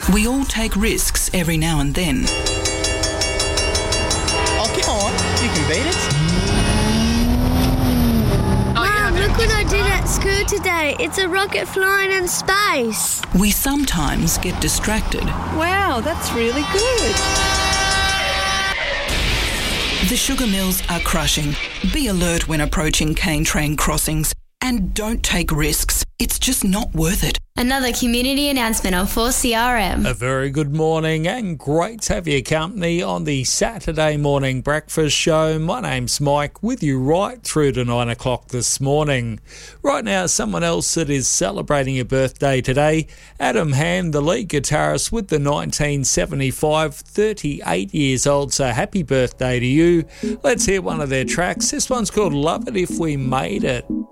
We all take risks every now and then. Oh, come on. You can beat it. Mum, look what I did at school today. It's a rocket flying in space. We sometimes get distracted. Wow, that's really good. The sugar mills are crushing. Be alert when approaching cane train crossings. And don't take risks. It's just not worth it. Another community announcement on 4CRM. A very good morning and great to have your company on the Saturday morning breakfast show. My name's Mike, with you right through to 9 o'clock this morning. Right now, someone else that is celebrating a birthday today, Adam Hand, the lead guitarist with the 1975, 38 years old, so happy birthday to you. Let's hear one of their tracks. This one's called Love It If We Made It.